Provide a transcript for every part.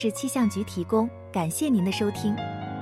是气象局提供，感谢您的收听。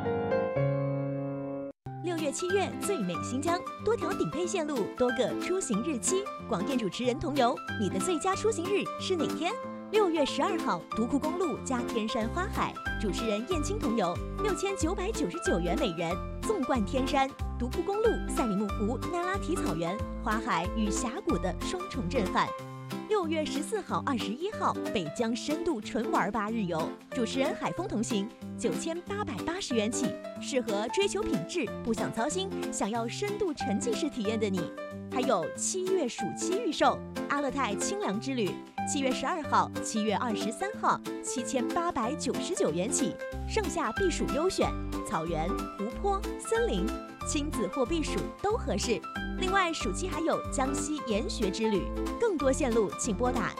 6月、7月最美新疆，多条顶配线路，多个出行日期。广电主持人童游，你的最佳出行日是哪天？6月12号，独库公路加天山花海，主持人燕青童游，6999元每人，纵贯天山。独库公路、赛里木湖、那拉提草原、花海与峡谷的双重震撼。6月14号、21号，北疆深度纯玩8日游，主持人海峰同行，9880元起，适合追求品质、不想操心、想要深度沉浸式体验的你。还有7月暑期预售，阿勒泰清凉之旅，7月12号、7月23号，7899元起，盛夏避暑优选，草原、湖泊、森林，亲子或避暑都合适。另外，暑期还有江西研学之旅，更多线路请拨打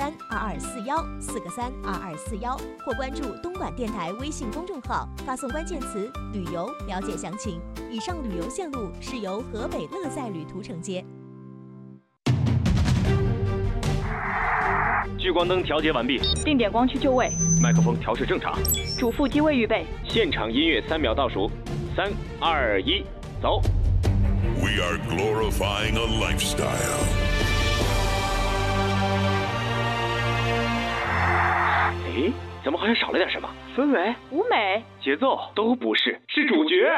4个32241，4个32241，或关注东莞电台微信公众号，发送关键词“旅游”了解详情。以上旅游线路是由河北乐在旅途承接。 聚光灯调节完毕， 定点光区就位， 麦克风调试正常， 主副机位预备， 现场音乐3秒倒数，3、2、1，走。 We are glorifying a lifestyle. 诶，怎么好像少了点什么？氛围、 舞美、 节奏都不是，是主角。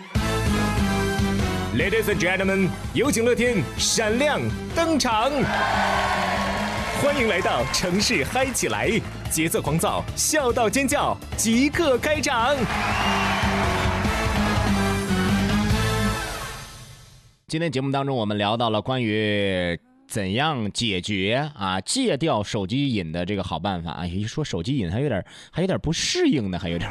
Ladies and gentlemen， 有请乐天闪亮登场！欢迎来到城市嗨起来，节奏狂躁，笑到尖叫，即刻开场！今天节目当中，我们聊到了关于怎样解决戒掉手机瘾的这个好办法。一说手机瘾还有点不适应呢，还有点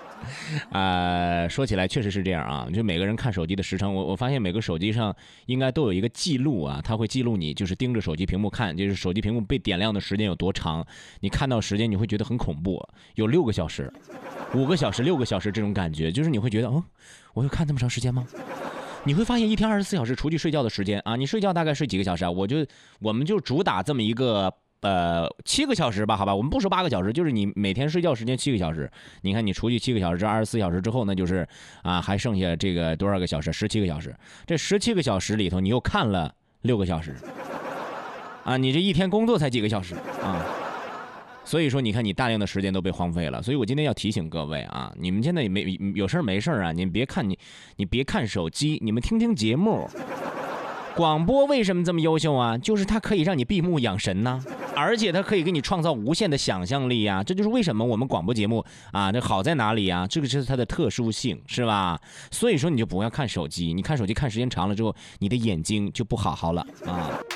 说起来确实是这样啊。就每个人看手机的时长，我发现每个手机上应该都有一个记录啊，它会记录你就是盯着手机屏幕看，就是手机屏幕被点亮的时间有多长。你看到时间你会觉得很恐怖，有6个小时、5个小时、6个小时这种感觉，就是你会觉得我有看这么长时间吗？你会发现一天24小时除去睡觉的时间啊，你睡觉大概睡几个小时啊？我们就主打这么一个7个小时吧，好吧，我们不说8个小时，就是你每天睡觉时间7个小时。你看你除去7个小时这24小时之后，那就是还剩下这个多少个小时？17个小时。这17个小时里头，你又看了6个小时你这一天工作才几个小时啊？所以说你看你大量的时间都被荒废了。所以我今天要提醒各位你们现在有事没事你别看你别看手机，你们听听节目。广播为什么这么优秀啊？就是它可以让你闭目养神呢，而且它可以给你创造无限的想象力啊。这就是为什么我们广播节目这好在哪里啊？这个是它的特殊性，是吧？所以说你就不要看手机，你看手机看时间长了之后，你的眼睛就不好了啊。